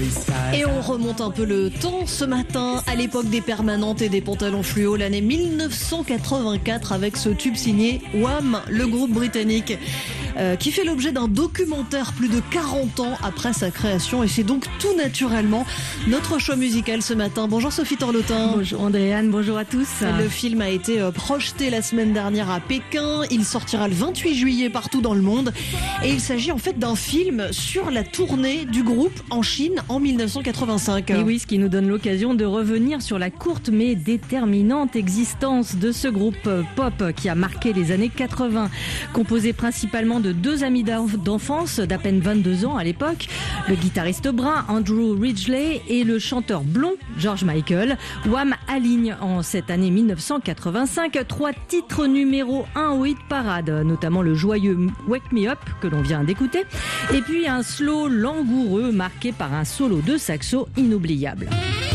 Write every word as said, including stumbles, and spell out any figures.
Et on remonte un peu le temps ce matin, à l'époque des permanentes et des pantalons fluo, l'année mille neuf cent quatre-vingt-quatre, avec ce tube signé Wham, le groupe britannique, euh, qui fait l'objet d'un documentaire plus de quarante ans après sa création. Et c'est donc tout naturellement notre choix musical ce matin. Bonjour Sophie Torlotin. Bonjour Andréane, bonjour à tous. Le film a été projeté la semaine dernière à Pékin. Il sortira le vingt-huit juillet partout dans le monde. Et il s'agit en fait d'un film sur la tournée du groupe en Chine en mille neuf cent quatre-vingt-cinq. Et oui, ce qui nous donne l'occasion de revenir sur la courte mais déterminante existence de ce groupe pop qui a marqué les années quatre-vingts. Composé principalement de deux amis d'enfance d'à peine vingt-deux ans à l'époque, le guitariste brun Andrew Ridgeley et le chanteur blond George Michael, Wham aligne en cette année mille neuf cent quatre-vingt-cinq trois titres numéro un au hit parade, notamment le joyeux Wake Me Up que l'on vient d'écouter, et puis un slow langoureux marqué par un solo de saxo inoubliable.